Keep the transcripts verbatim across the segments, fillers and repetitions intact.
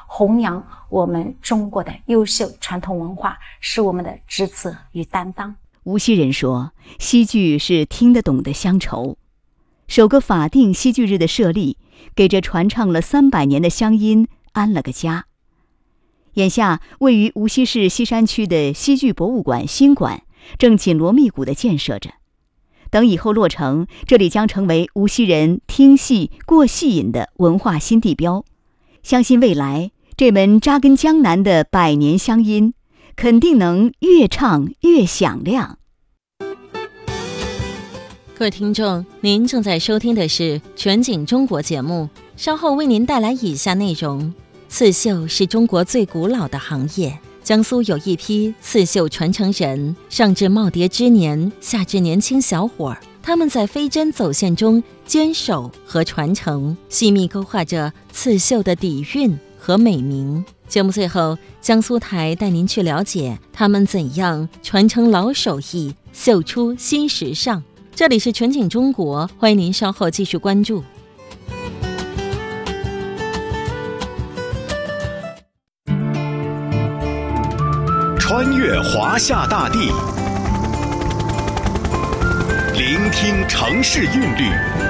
弘扬我们中国的优秀传统文化，是我们的职责与担当。 无锡人说，戏剧是听得懂的乡愁。首个法定戏剧日的设立，给这传唱了三百年的乡音安了个家。眼下，位于无锡市西山区的戏剧博物馆新馆正紧锣密鼓地建设着。等以后落成，这里将成为无锡人听戏过戏瘾的文化新地标。相信未来，这门扎根江南的百年乡音，肯定能越唱越响亮。 各位听众，您正在收听的是全景中国节目，稍后为您带来以下内容。刺绣是中国最古老的行业，江苏有一批刺绣传承人，上至耄耋之年，下至年轻小伙儿，他们在飞针走线中坚守和传承，细密勾画着刺绣的底蕴和美名。节目最后，江苏台带您去了解他们怎样传承老手艺，绣出新时尚。这里是全景中国，欢迎您稍后继续关注。 穿越华夏大地，聆听城市韵律，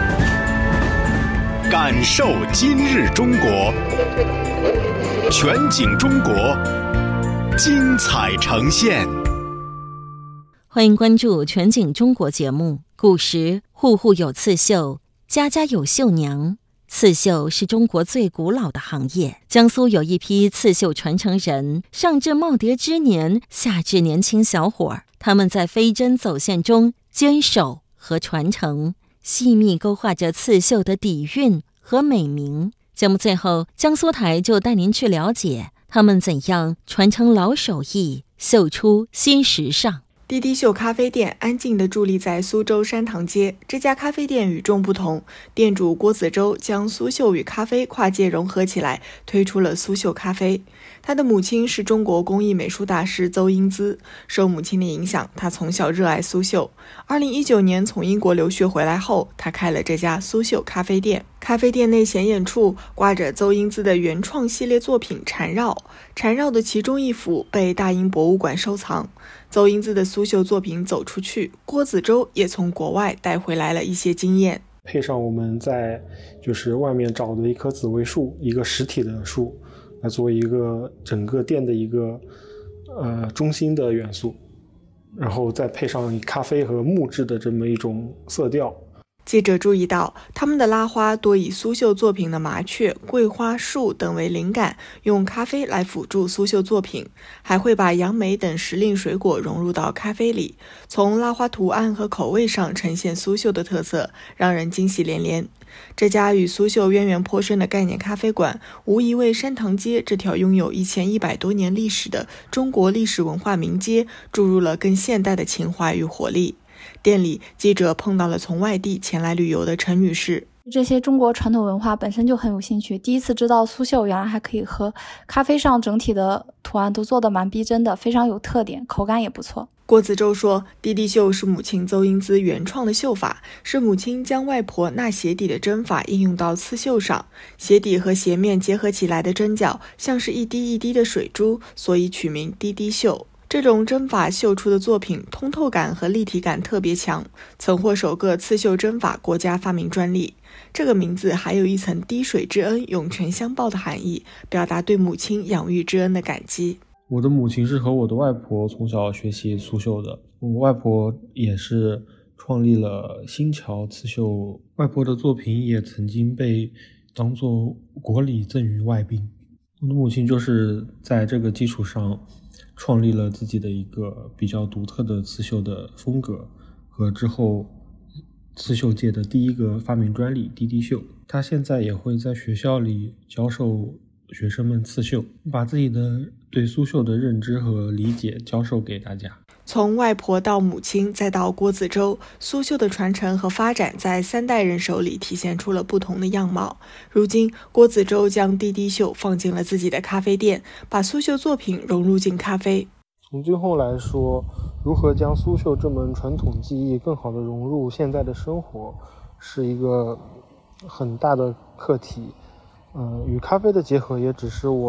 感受今日中国。全景中国，精彩呈现。 欢迎关注全景中国节目。古时户户有刺绣，家家有绣娘。刺绣是中国最古老的行业，江苏有一批刺绣传承人，上至耄耋之年，下至年轻小伙儿，他们在飞针走线中坚守和传承，细密勾画着刺绣的底蕴和美名。节目最后，江苏台就带您去了解他们怎样传承老手艺，绣出新时尚。 滴滴秀咖啡店安静地伫立在苏州山塘街。这家咖啡店与众不同，店主郭子洲将苏绣与咖啡跨界融合起来，推出了苏绣咖啡。他的母亲是中国工艺美术大师邹英姿，受母亲的影响，他从小热爱苏绣。二零一九年从英国留学回来后，他开了这家苏绣咖啡店。咖啡店内显眼处挂着邹英姿的原创系列作品缠绕，缠绕的其中一幅被大英博物馆收藏。邹英姿的苏绣作品走出去，郭子洲也从国外带回来了一些经验， 配上我们在就是外面找的一棵紫薇树，一个实体的树，来作为一个整个店的一个呃中心的元素，然后再配上以咖啡和木质的这么一种色调。 记者注意到，他们的拉花多以苏绣作品的麻雀、桂花树等为灵感，用咖啡来辅助苏绣作品，还会把杨梅等时令水果融入到咖啡里，从拉花图案和口味上呈现苏绣的特色，让人惊喜连连。这家与苏绣渊源颇深的概念咖啡馆，无疑为山塘街这条拥有一千一百多年历史的中国历史文化名街注入了更现代的情怀与活力。店里，记者碰到了从外地前来旅游的陈女士。 这些中国传统文化本身就很有兴趣，第一次知道苏绣原来还可以和咖啡上整体的图案都做得蛮逼真的，非常有特点，口感也不错。 郭子洲说，滴滴绣是母亲邹英姿原创的绣法，是母亲将外婆纳鞋底的针法应用到刺绣上，鞋底和鞋面结合起来的针脚像是一滴一滴的水珠，所以取名滴滴绣。这种针法绣出的作品通透感和立体感特别强，曾获首个刺绣针法国家发明专利。这个名字还有一层滴水之恩涌泉相报的含义，表达对母亲养育之恩的感激。 我的母亲是和我的外婆从小学习苏绣的，我外婆也是创立了新桥刺绣，外婆的作品也曾经被当作国礼赠予外宾。我的母亲就是在这个基础上创立了自己的一个比较独特的刺绣的风格，和之后刺绣界的第一个发明专利滴滴绣。他现在也会在学校里教授学生们刺绣，把自己的对苏绣的认知和理解教授给大家。 从外婆到母亲再到郭子洲，苏绣的传承和发展在三代人手里体现出了不同的样貌。如今郭子洲将滴滴绣放进了自己的咖啡店，把苏绣作品融入进咖啡。 从最后来说，如何将苏绣这门传统技艺更好地融入现在的生活，是一个很大的课题。呃，与咖啡的结合也只是我